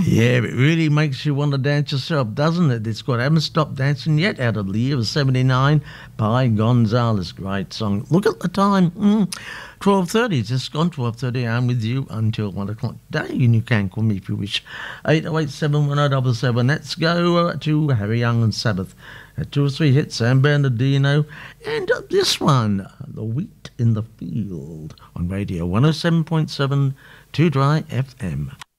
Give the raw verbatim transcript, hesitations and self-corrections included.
Yeah, it really makes you want to dance yourself, doesn't it? It's got Haven't Stopped Dancing Yet out of the year of seventy-nine by Gonzalez. Great song. Look at the time. Mm, twelve thirty. It's just gone twelve thirty. I'm with you until one o'clock today, and you can call me if you wish. eight oh eight, seven one oh seven seven. Let's go to Harry Young and Sabbath. Uh, two or three hits, San Bernardino. And uh, this one, The Wheat in the Field, on radio one oh seven point seven, Two Dry F M.